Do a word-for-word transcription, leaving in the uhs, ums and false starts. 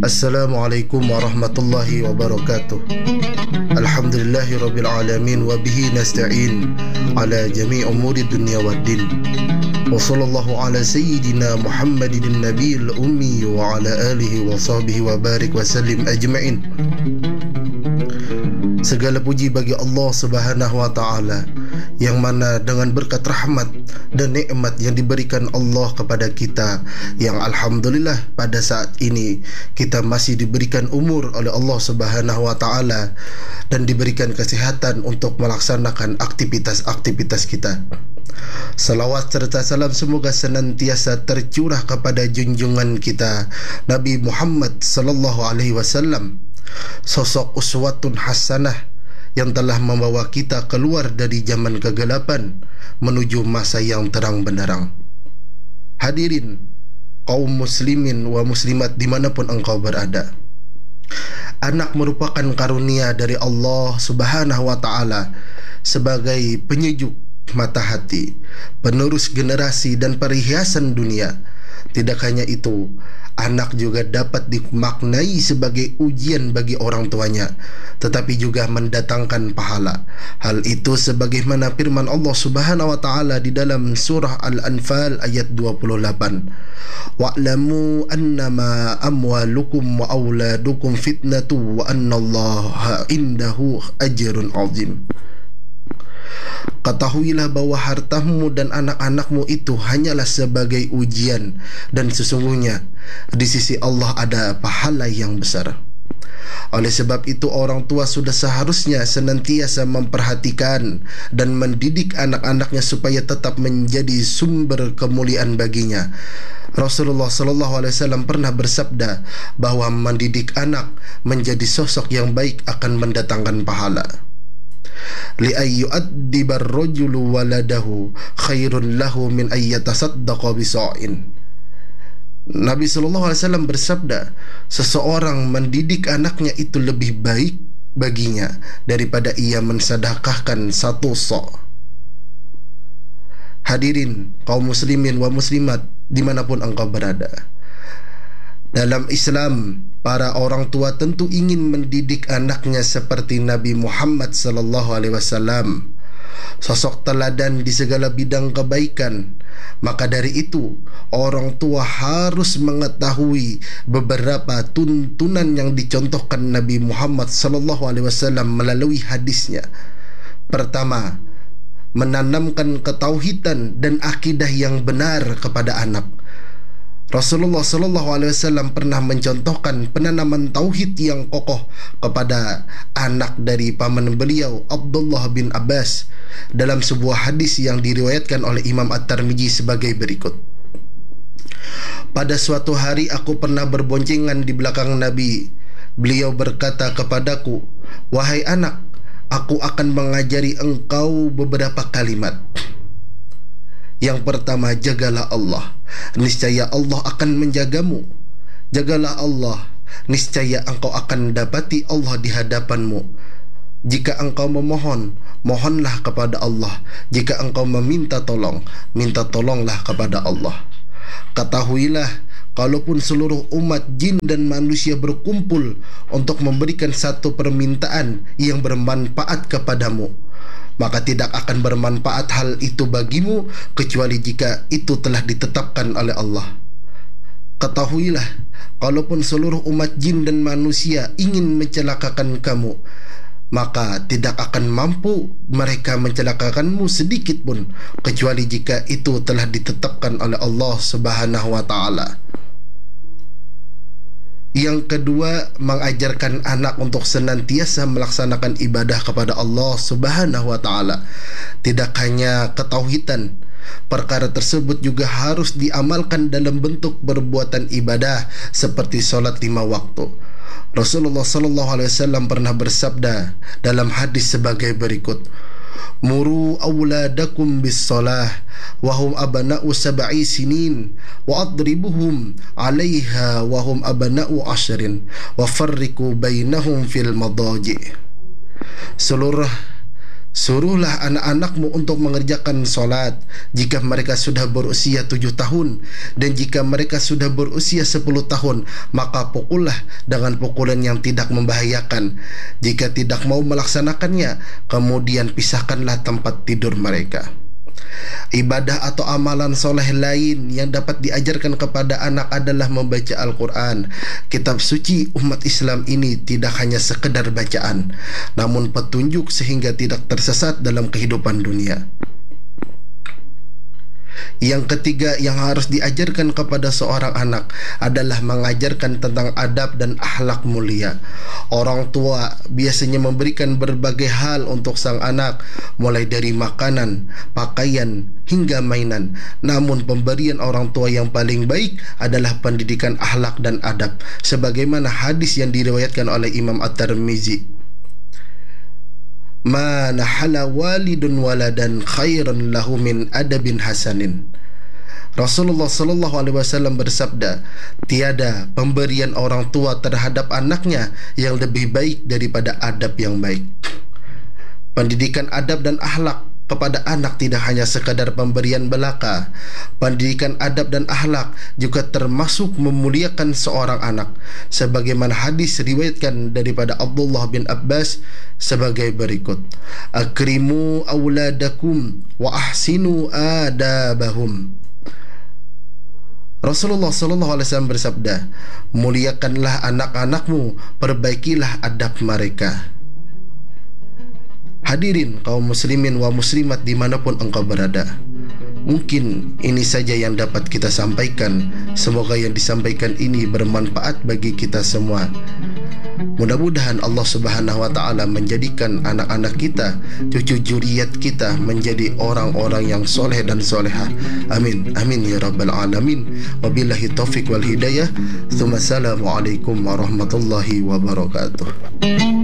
Assalamualaikum warahmatullahi wabarakatuh. Alhamdulillahi rabbil alamin wa bihi nasta'in ala jami' umuri dunya waddin. Wa sallallahu ala sayyidina Muhammadin nabiyil ummi wa ala alihi wa sahbihi wa barik wa sallim ajma'in. Segala puji bagi Allah Subhanahu wa ta'ala, yang mana dengan berkat rahmat dan nikmat yang diberikan Allah kepada kita, yang alhamdulillah pada saat ini kita masih diberikan umur oleh Allah Subhanahu wa ta'ala dan diberikan kesehatan untuk melaksanakan aktivitas-aktivitas kita. Salawat serta salam semoga senantiasa tercurah kepada junjungan kita Nabi Muhammad sallallahu alaihi wasallam, sosok uswatun hasanah yang telah membawa kita keluar dari zaman kegelapan menuju masa yang terang benderang. Hadirin kaum muslimin wa muslimat dimanapun engkau berada, anak merupakan karunia dari Allah Subhanahu wa ta'ala sebagai penyejuk mata hati, penerus generasi dan perhiasan dunia. Tidak hanya itu, anak juga dapat dimaknai sebagai ujian bagi orang tuanya, tetapi juga mendatangkan pahala. Hal itu sebagaimana firman Allah Subhanahu wa ta'ala di dalam surah Al-Anfal ayat dua puluh lapan. Wa'lamu annama amwalukum wa auladukum fitnatu wa annallaha indahu ajrun azim. Ketahuilah bahwa hartamu dan anak-anakmu itu hanyalah sebagai ujian, dan sesungguhnya di sisi Allah ada pahala yang besar. Oleh sebab itu, orang tua sudah seharusnya senantiasa memperhatikan dan mendidik anak-anaknya supaya tetap menjadi sumber kemuliaan baginya. Rasulullah sallallahu alaihi wasallam pernah bersabda bahwa mendidik anak menjadi sosok yang baik akan mendatangkan pahala. Li ayyu'addibar rajulu waladahu khairun lahu min ayyatasaddaqa bisa'in. Nabi sallallahu alaihi wasallam bersabda, seseorang mendidik anaknya itu lebih baik baginya daripada ia mensedekahkan satu sok. Hadirin kaum muslimin wa muslimat dimanapun engkau berada, dalam Islam, para orang tua tentu ingin mendidik anaknya seperti Nabi Muhammad sallallahu alaihi wasallam, sosok teladan di segala bidang kebaikan. Maka dari itu, orang tua harus mengetahui beberapa tuntunan yang dicontohkan Nabi Muhammad sallallahu alaihi wasallam melalui hadisnya. Pertama, menanamkan ketauhidan dan akidah yang benar kepada anak. Rasulullah sallallahu alaihi wasallam pernah mencontohkan penanaman tauhid yang kokoh kepada anak dari paman beliau, Abdullah bin Abbas, dalam sebuah hadis yang diriwayatkan oleh Imam At-Tirmidzi sebagai berikut. Pada suatu hari aku pernah berboncengan di belakang Nabi. Beliau berkata kepadaku, "Wahai anak, aku akan mengajari engkau beberapa kalimat. Yang pertama, jagalah Allah, niscaya Allah akan menjagamu. Jagalah Allah, niscaya engkau akan dapati Allah di hadapanmu. Jika engkau memohon, mohonlah kepada Allah. Jika engkau meminta tolong, minta tolonglah kepada Allah. Ketahuilah, kalaupun seluruh umat jin dan manusia berkumpul untuk memberikan satu permintaan yang bermanfaat kepadamu, maka tidak akan bermanfaat hal itu bagimu kecuali jika itu telah ditetapkan oleh Allah. Ketahuilah, kalaupun seluruh umat jin dan manusia ingin mencelakakan kamu, maka tidak akan mampu mereka mencelakakanmu sedikit pun kecuali jika itu telah ditetapkan oleh Allah Subhanahu wa ta'ala. Yang kedua, mengajarkan anak untuk senantiasa melaksanakan ibadah kepada Allah Subhanahu wa ta'ala. Tidak hanya ketauhidan, perkara tersebut juga harus diamalkan dalam bentuk perbuatan ibadah seperti sholat lima waktu. Rasulullah sallallahu alaihi wasallam pernah bersabda dalam hadis sebagai berikut, "Muru awladakum bis salah wa hum abna'u sab'i sinin wa adribuhum 'alaiha wa hum abna'u ashrin wa farriqu bainahum fil madaji'." Seluruh Suruhlah anak-anakmu untuk mengerjakan solat jika mereka sudah berusia tujuh tahun, dan jika mereka sudah berusia sepuluh tahun, maka pukullah dengan pukulan yang tidak membahayakan. Jika tidak mau melaksanakannya, kemudian pisahkanlah tempat tidur mereka. Ibadah atau amalan soleh lain yang dapat diajarkan kepada anak adalah membaca Al-Quran. Kitab suci umat Islam ini tidak hanya sekedar bacaan, namun petunjuk sehingga tidak tersesat dalam kehidupan dunia. Yang ketiga yang harus diajarkan kepada seorang anak adalah mengajarkan tentang adab dan akhlak mulia. Orang tua biasanya memberikan berbagai hal untuk sang anak, mulai dari makanan, pakaian, hingga mainan. Namun pemberian orang tua yang paling baik adalah pendidikan akhlak dan adab, sebagaimana hadis yang diriwayatkan oleh Imam At-Tirmizi. Ma nahala walidun waladan khairan lahu min adabin hasanin. Rasulullah sallallahu alaihi wasallam bersabda, tiada pemberian orang tua terhadap anaknya yang lebih baik daripada adab yang baik. Pendidikan adab dan akhlak kepada anak tidak hanya sekadar pemberian belaka. Pendidikan adab dan akhlak juga termasuk memuliakan seorang anak, sebagaimana hadis riwayatkan daripada Abdullah bin Abbas sebagai berikut: akrimu auladakum wa ahsinu adabahum. Rasulullah sallallahu alaihi wasallam bersabda, muliakanlah anak-anakmu, perbaikilah adab mereka. Hadirin kaum muslimin wa muslimat dimanapun engkau berada, mungkin ini saja yang dapat kita sampaikan. Semoga yang disampaikan ini bermanfaat bagi kita semua. Mudah-mudahan Allah Subhanahu wa ta'ala menjadikan anak-anak kita, cucu juriat kita menjadi orang-orang yang soleh dan solehah. Amin, amin ya rabbal alamin. Wabillahi taufiq wal hidayah. Assalamualaikum warahmatullahi wabarakatuh.